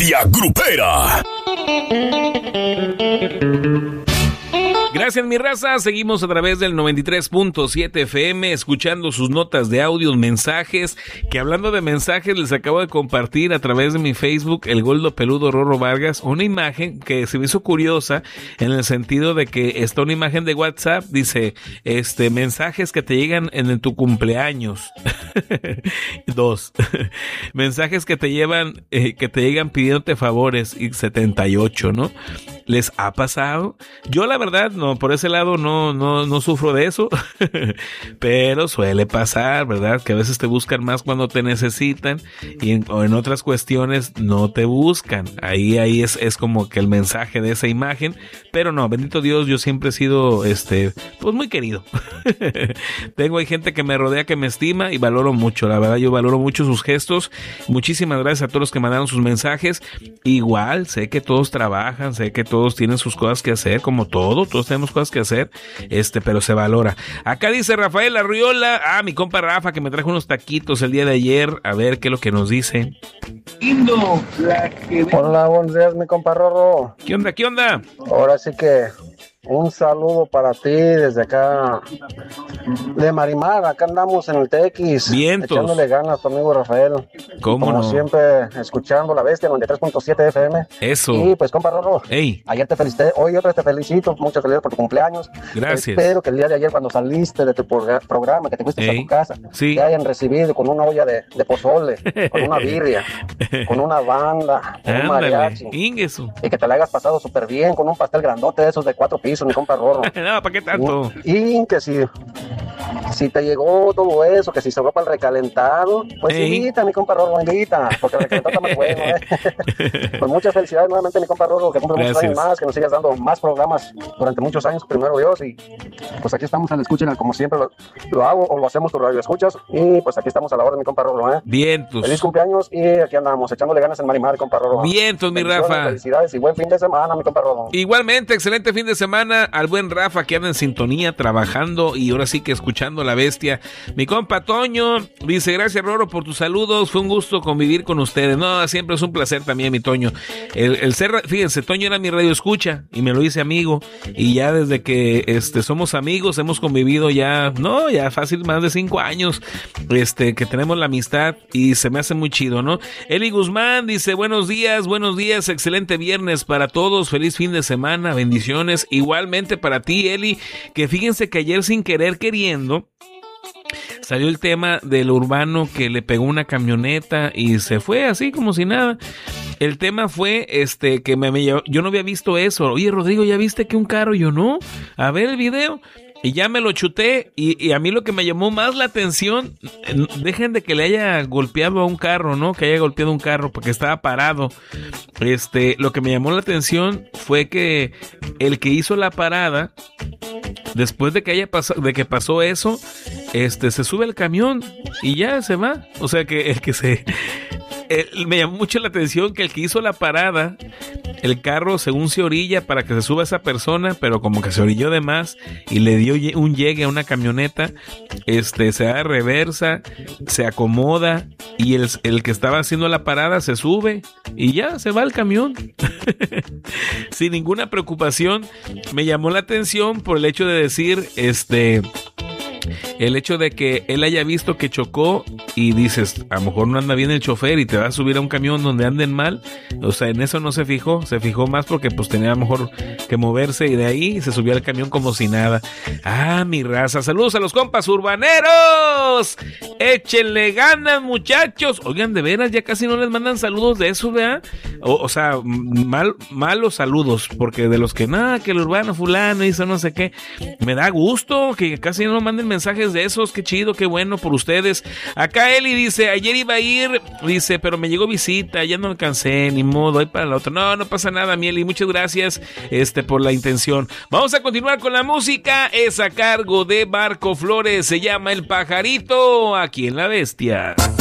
Bestia Grupera. Gracias, mi raza. Seguimos a través del 93.7 FM, escuchando sus notas de audio, mensajes, que hablando de mensajes, les acabo de compartir a través de mi Facebook, el Goldo Peludo Rorro Vargas, una imagen que se me hizo curiosa, en el sentido de que está una imagen de WhatsApp, dice, mensajes que te llegan en tu cumpleaños. 2. Mensajes que te llegan pidiéndote favores, y 78, ¿no? ¿Les ha pasado? Yo la verdad, no, por ese lado no sufro de eso, pero suele pasar, ¿verdad? Que a veces te buscan más cuando te necesitan o en otras cuestiones no te buscan. Ahí es como que el mensaje de esa imagen, pero no, bendito Dios, yo siempre he sido, pues muy querido. Hay gente que me rodea, que me estima y valoro mucho, la verdad, yo valoro mucho sus gestos. Muchísimas gracias a todos los que mandaron sus mensajes. Igual, sé que todos trabajan, sé que todos tienen sus cosas que hacer, como todos tenemos cosas que hacer, pero se valora. Acá dice Rafael Arriola, mi compa Rafa, que me trajo unos taquitos el día de ayer, a ver qué es lo que nos dice. Hola, buenos días, mi compa Rorro. ¿Qué onda? Ahora sí que un saludo para ti desde acá de Marimar. Acá andamos en el TX. Vientos. Echándole ganas a tu amigo Rafael. ¿Cómo Como no? siempre, escuchando La Bestia 93.7 FM. Eso. Y pues, compa Rorro, Ey. ayer te felicité, hoy otra vez te felicito. Muchas felicidades por tu cumpleaños. Gracias. Espero que el día de ayer, cuando saliste de tu programa, que te fuiste a tu casa, sí, te hayan recibido con una olla de pozole, con una birria, con una banda, con un mariachi. Ingesu. Y que te la hayas pasado súper bien con un pastel grandote de esos de 4 pisos, mi compa Rorro. No, ¿para qué tanto? Y que si te llegó todo eso, que si se va para el recalentado, pues invita, mi compa Rorro, invita, porque el recalentado está más bueno, Pues muchas felicidades nuevamente, mi compa Rorro, que cumple muchos años más, que nos sigas dando más programas durante muchos años, primero Dios, y pues aquí estamos a la escucha, como siempre lo hago, o lo hacemos tu radio escuchas, y pues aquí estamos a la hora, mi compa Rorro, Vientos. Feliz cumpleaños, y aquí andamos, echándole ganas en Marimar, compa Rorro. Vientos, mi Rafa. Felicidades y buen fin de semana, mi compa Rorro. Igualmente, excelente fin de semana al buen Rafa, que anda en sintonía, trabajando y ahora sí que escuchando La Bestia. Mi compa Toño dice, gracias Rorro por tus saludos, fue un gusto convivir con ustedes. No, siempre es un placer también, mi Toño. Fíjense, Toño era mi radio escucha y me lo hice amigo, y ya desde que somos amigos, hemos convivido ya fácil más de 5 años, que tenemos la amistad y se me hace muy chido, ¿no? Eli Guzmán dice, buenos días, excelente viernes para todos, feliz fin de semana, bendiciones, igualmente para ti, Eli, que fíjense que ayer sin querer queriendo salió el tema del urbano que le pegó una camioneta y se fue así como si nada. El tema fue que yo no había visto eso. Oye, Rodrigo, ¿ya viste que un carro? Yo no. A ver el video. Y ya me lo chuté, y a mí lo que me llamó más la atención, dejen de que le haya golpeado a un carro, ¿no? Que haya golpeado un carro porque estaba parado. Lo que me llamó la atención fue que el que hizo la parada, después de que que pasó eso, se sube al camión y ya se va. O sea que me llamó mucho la atención que el que hizo la parada, el carro según se orilla para que se suba esa persona, pero como que se orilló de más y le dio un llegue a una camioneta, se da reversa, se acomoda y el que estaba haciendo la parada se sube y ya se va el camión sin ninguna preocupación. Me llamó la atención por el hecho de decir, el hecho de que él haya visto que chocó y dices, a lo mejor no anda bien el chofer y te va a subir a un camión donde anden mal. O sea, en eso no se fijó más porque pues tenía a lo mejor que moverse, y de ahí se subió al camión como si nada. Mi raza, saludos a los compas urbaneros, échenle ganas, muchachos. Oigan, de veras, ya casi no les mandan saludos de eso, ¿verdad? O sea, malos saludos, porque de los que que el urbano fulano hizo no sé qué, me da gusto que casi no manden mensajes de esos. Qué chido, qué bueno por ustedes. Acá Eli dice, ayer iba a ir, dice, pero me llegó visita, ya no alcancé, ni modo, ahí para la otra. No pasa nada, mi Eli, muchas gracias por la intención. Vamos a continuar con la música, es a cargo de Marco Flores, se llama El Pajarito, aquí en La Bestia.